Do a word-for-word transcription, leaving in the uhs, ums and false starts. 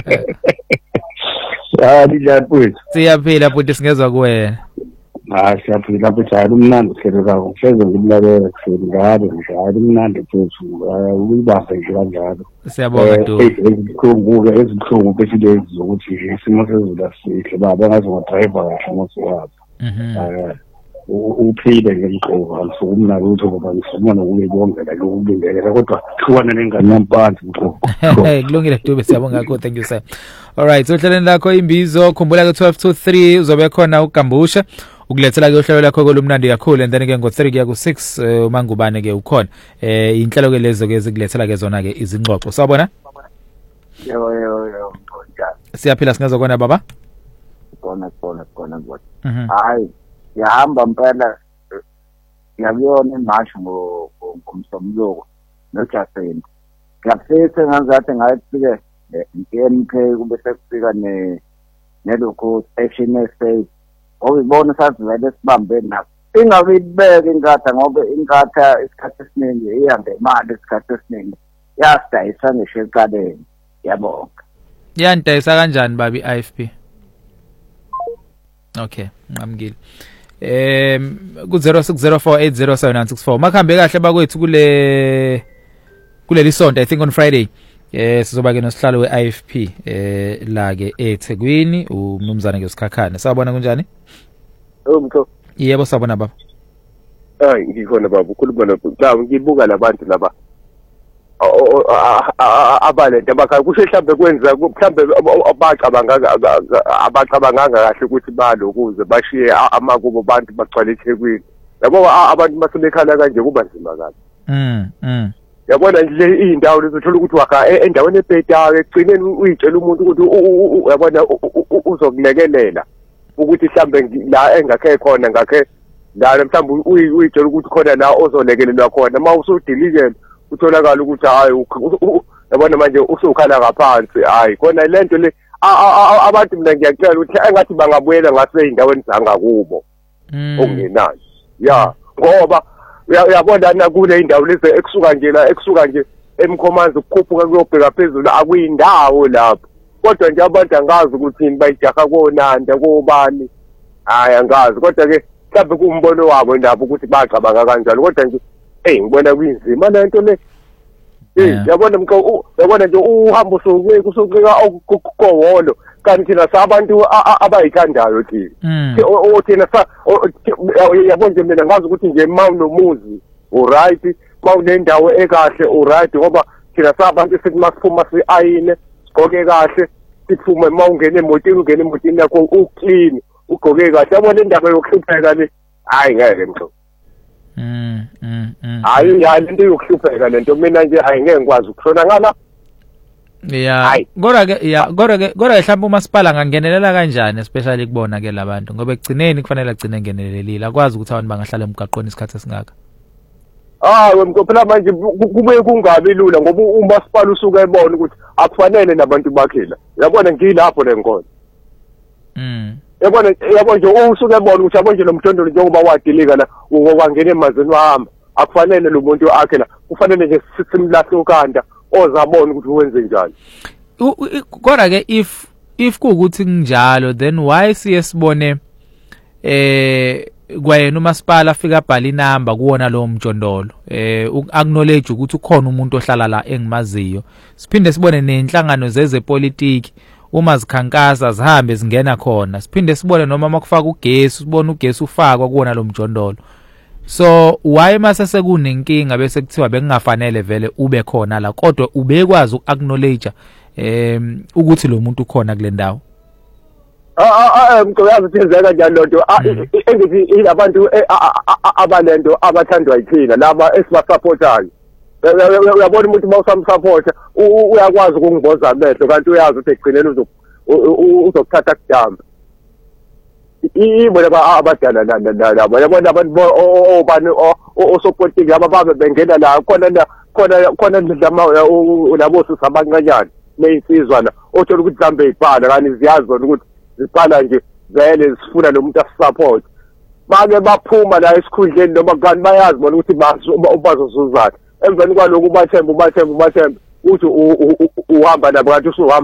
Ah, linjani mfowethu? Siyaphila futhi singezwa kuwena. Ah, siyaphila lapho njalo umnandi uhleleka ngisheze ngimlalele kuseni ngalo njalo umnandi mfowethu. Uyibambe nje kanjalo. Siyabonga Dube. Ezibhlungu ke ezibhlungu bese lezi zokuthi isimo sezulu asihle baba ngazi ngodriver kahle moto wabo. Mhm. Uphile ngemqoka ngisukumnaki ukuthi ngoba ngifumana ukuye kongela lokulindele kodwa hlukana nengane yampanzi mfowethu. Hey, kulungile Dube, siyabonga kakhulu, thank you sir. All right, so hleleni lakho imbizo khumbula ke twelve to three uzobe khona ugambusha ukulethela ke uhlelo lakho kolumnandi kakhulu and then ke ngo three kuya ku six umangubane ke ukhona eh inhlelo ke lezo ke zikulethela ke zona ke izingxoxo sawubona. Yebo yebo yebo njani. Siyaphila singezwa kona baba. Kona kona kona kodwa. Hayi yahamba mpela ngiyabona imatch ngo ngomsomloko noJacinto. Ngiyafisa ngazathi ngayifike i-N K kube sekufika ne nelokho action essay obibona sasivele sibambe nakho ingabe ibeke inkatha ngoba inkatha isikhathi esiningi ihambe imali isikhathi esiningi yasidayisa ngisho eqaleni yabonga yandayisa kanjani babi I F P. Okay ngamgile em ku zero six zero four eight zero seven nine six four makhambe kahle bakwethu kule kuleli sonto I think on Friday eh sizoba ke nosihlalo we-I F P eh la ke eThekwini umnumzana ke usikhakhane sabona kunjani. Umtho yebo sabona baba. Hayi ngikhona baba ukhuluma lapho la ngibuka labantu laba abalento bakha kusho mhlambe kwenza mhlambe abacabanga abacabanga kahle ukuthi balokuze bashiye amakubo bantu bagcwala eThekwini yabo abantu basebekhala kanje kuba nzima kabi. Mm mm yabona nje indawo lezothola ukuthi wakha endaweni ebhedayo egcineni uyitshela umuntu ukuthi yabona uzokulekelela ukuthi mhlambe la engakhe khona ngakhe la mhlambe uyitshela ukuthi khona la ozolekelelwa khona mawusudilikele utholakala ukuthi hayi yabona manje usukhala ngaphansi hayi khona lento le abantu mina ngiyacela ukuthi engathi bangabuyela ngase indaweni zangakubo okungenayo ya ngoba uyabona na kule indawo lezi ekusuka nje la ekusuka nje emkhomanzi ukukhuphuka kuyobheka phezulu akuyindawo lapho kodwa nje abantu angazi ukuthi yini bayijaha konanda kobani hayi angazi kodwa ke mhlawumbe kumbono wabo indaba ukuthi bacabanga kanjalo kodwa nje hey ngibona kuyinzima lento le eh yabona mko yabona nje uhamba usuke kusuka okukhowolo kanti thina sabantu abayithandayo thina othina sa yabona nje mina ngazi ukuthi nje mawunomuzi alright mawunendawo ekahle alright ngoba thina sabantu sikumasiphuma siayine sigqoke kahle siphuma mawungena emotini ungena emotini yakho uclean ugqoke kahle yabona indaba yokuhlupheka le hayi ngeke mtho mm mm hayi hayi into yokuhlupheka lento mina nje ayingeke ngikwazi ukushona ngala. Yeah kodwa ke yeah kodwa ke kodwa mhlawumbe umasipala angangenelela kanjani especially kubona ke labantu ngoba egcineni kufanele agcine ngenelelile akwazi ukuthi abantu bangahlala emgaqweni isikhathi esingaka. Ah wemko phela manje kube kungabi lula ngoba umasipala usuke ebona ukuthi akufanele nabantu bakhela yabona ngilapho lenkolo. Mm yabona yabona nje usuke ebona ukuthi yabona nje nomthondolo njengoba wadilika la ngokwangena emazini wahamba akufanele lo muntu akhela kufanele nje simlahle ukanda ozabona ukuthi wenze njani. Kodwa ke if if kuukuthi kunjalo then why siyesibone eh kwayena umasipala afika abhala inamba kuwona lo mjondolo eh acknowledge ukuthi ukhona umuntu ohlala la engimaziyo siphinde sibone nenhlangano zezepolitiki uma zikhankasa zihambe zingena khona siphinde sibone noma makufaka ugesi sibone ugesi ufakwa kuwona lo mjondolo. So why mase sekunenkinga bese kuthiwa bekungafanele vele ube khona la kodwa ubekwazi ukacknowledge em ukuthi lo muntu ukhona kule ndawo. Ah ah ngicela ukuthi yenzeka kanjani lonto engithi ilabantu abalento abathandwa yithina laba esibasupportayo. Uyabona umuntu mawusamsupporta uyakwazi ukungiboza amehlo kanti uyazi ukuthi egcineni uzokuthatha kudamba. Ibona ba abadala la labo yabona abantu obani osopolitiki abababe bengena la khona khona khona labo sisabancanyana neyinsizwa la othola ukuthi mhlambe ibhala kanti ziyazi zona ukuthi ziqala nje vele sifuna lo muntu asisupport bake baphuma la esikhundleni noma kanti bayazi bona ukuthi bazozuzana emveni kwalokhu bathemba bathemba bathemba uthi uhamba nabo kanti usuhamba